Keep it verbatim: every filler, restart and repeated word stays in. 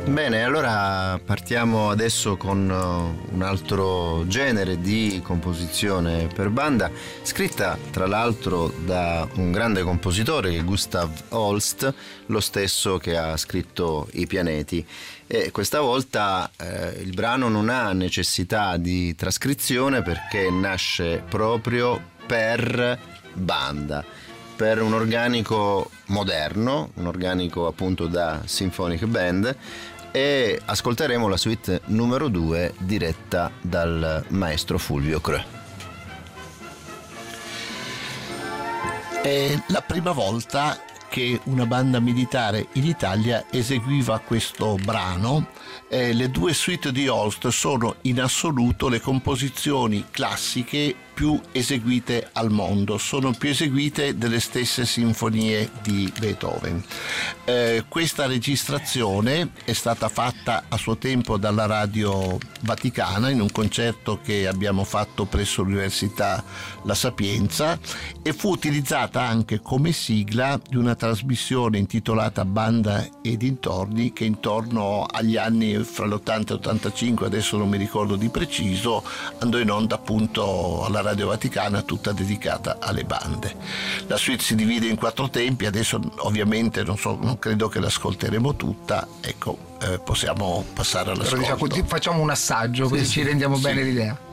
Bene, allora partiamo adesso con un altro genere di composizione per banda, scritta tra l'altro da un grande compositore che è Gustav Holst, lo stesso che ha scritto I pianeti. E questa volta eh, il brano non ha necessità di trascrizione perché nasce proprio per banda, per un organico moderno, un organico appunto da symphonic band, e ascolteremo la suite numero due diretta dal maestro Fulvio Creux. È la prima volta che una banda militare in Italia eseguiva questo brano. Eh, le due suite di Holst sono in assoluto le composizioni classiche più eseguite al mondo, sono più eseguite delle stesse sinfonie di Beethoven. Eh, questa registrazione è stata fatta a suo tempo dalla Radio Vaticana in un concerto che abbiamo fatto presso l'Università La Sapienza e fu utilizzata anche come sigla di una trasmissione intitolata Banda e dintorni, che intorno agli anni fra l'ottanta e l'ottantacinque, adesso non mi ricordo di preciso, andò in onda appunto alla Radio Vaticana, tutta dedicata alle bande. La suite si divide in quattro tempi, adesso ovviamente non so, non credo che l'ascolteremo tutta, ecco, eh, possiamo passare all'ascolto. Però, diciamo, facciamo un assaggio così sì, ci rendiamo sì. bene l'idea.